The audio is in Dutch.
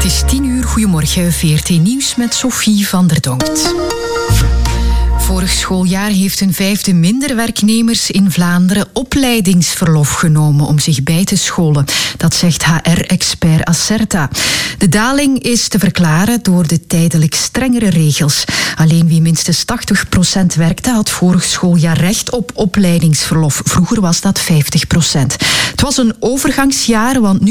is 10:00. Goedemorgen, VRT Nieuws met Sophie van der Donkt. Vorig schooljaar heeft een vijfde minder werknemers in Vlaanderen opleidingsverlof genomen om zich bij te scholen. Dat zegt HR-expert Acerta. De daling is te verklaren door de tijdelijk strengere regels. Alleen wie minstens 80% werkte had vorig schooljaar recht op opleidingsverlof. Vroeger was dat 50%. Het was een overgangsjaar, want nu